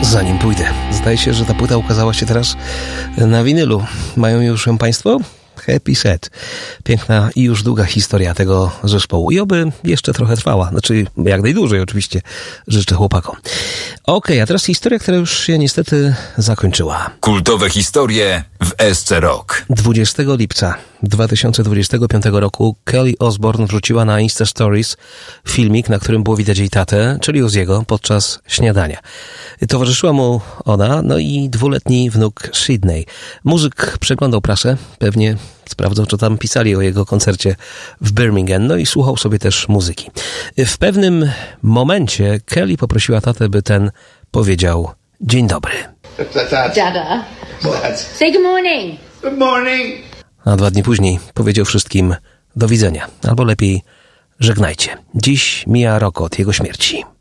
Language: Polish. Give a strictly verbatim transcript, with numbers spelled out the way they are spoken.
Zanim pójdę. Zdaje się, że ta płyta ukazała się teraz na winylu. Mają już ją państwo? Happy Set. Piękna i już długa historia tego zespołu. I oby jeszcze trochę trwała. Znaczy, jak najdłużej oczywiście życzę chłopakom. Okej, okay, a teraz historia, która już się niestety zakończyła. Kultowe historie w S C Rock. dwudziestego lipca dwa tysiące dwudziestego piątego roku Kelly Osbourne wrzuciła na Insta Stories filmik, na którym było widać jej tatę, czyli Ozziego, podczas śniadania. Towarzyszyła mu ona, no i dwuletni wnuk Sydney. Muzyk przeglądał prasę, pewnie sprawdzał, co tam pisali o jego koncercie w Birmingham, no i słuchał sobie też muzyki. W pewnym momencie Kelly poprosiła tatę, by ten powiedział dzień dobry. Dada. Say good morning. Good morning. A dwa dni później powiedział wszystkim do widzenia, albo lepiej żegnajcie. Dziś mija rok od jego śmierci.